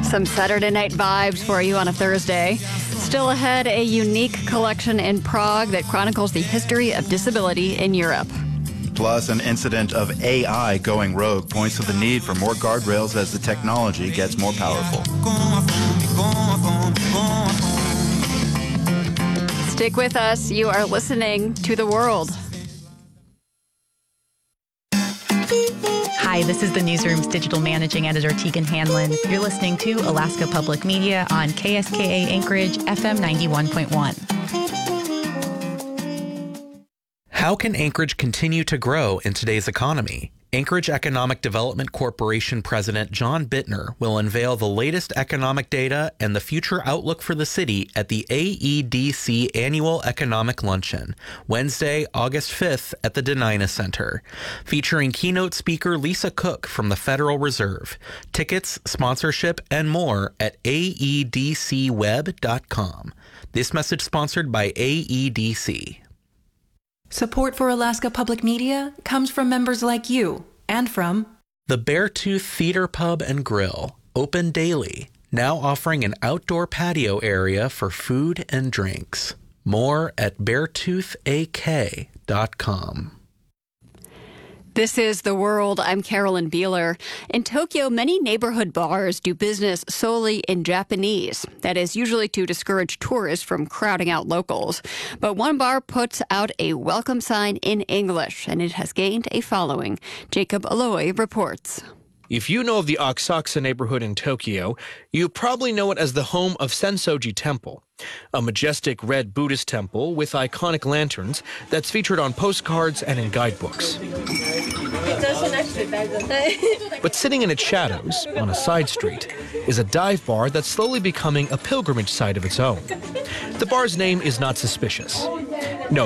Some Saturday night vibes for you on a Thursday. Still ahead, a unique collection in Prague that chronicles the history of disability in Europe. Plus, an incident of AI going rogue points to the need for more guardrails as the technology gets more powerful. Stick with us. You are listening to The World. Hi, this is the Newsroom's digital managing editor, Tegan Hanlon. You're listening to Alaska Public Media on KSKA Anchorage, FM 91.1. How can Anchorage continue to grow in today's economy? Anchorage Economic Development Corporation President John Bittner will unveil the latest economic data and the future outlook for the city at the AEDC Annual Economic Luncheon, Wednesday, August 5th at the Denina Center, featuring keynote speaker Lisa Cook from the Federal Reserve. Tickets, sponsorship, and more at aedcweb.com. This message sponsored by AEDC. Support for Alaska Public Media comes from members like you and from the Beartooth Theater Pub and Grill, open daily, now offering an outdoor patio area for food and drinks. More at beartoothak.com. This is The World. I'm Carolyn Beeler. In Tokyo, many neighborhood bars do business solely in Japanese. That is usually to discourage tourists from crowding out locals. But one bar puts out a welcome sign in English, and it has gained a following. Jacob Aloy reports. If you know of the Asakusa neighborhood in Tokyo, you probably know it as the home of Sensoji Temple, a majestic red Buddhist temple with iconic lanterns that's featured on postcards and in guidebooks. But sitting in its shadows, on a side street, is a dive bar that's slowly becoming a pilgrimage site of its own. The bar's name is not suspicious.